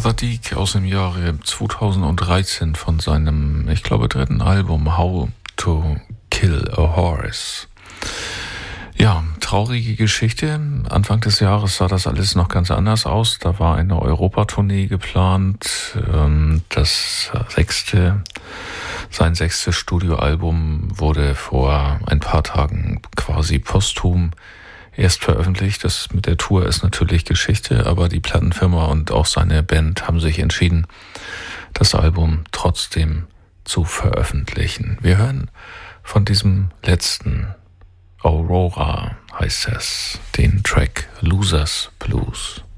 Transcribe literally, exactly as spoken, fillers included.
Brother Deke aus dem Jahre zweitausenddreizehn von seinem, ich glaube, dritten Album How to Kill a Horse. Ja, traurige Geschichte. Anfang des Jahres sah das alles noch ganz anders aus. Da war eine Europatournee geplant. Das sechste, sein sechstes Studioalbum wurde vor ein paar Tagen quasi posthum erst veröffentlicht. Das mit der Tour ist natürlich Geschichte, aber die Plattenfirma und auch seine Band haben sich entschieden, das Album trotzdem zu veröffentlichen. Wir hören von diesem letzten, Aurora heißt es, den Track Losers Blues.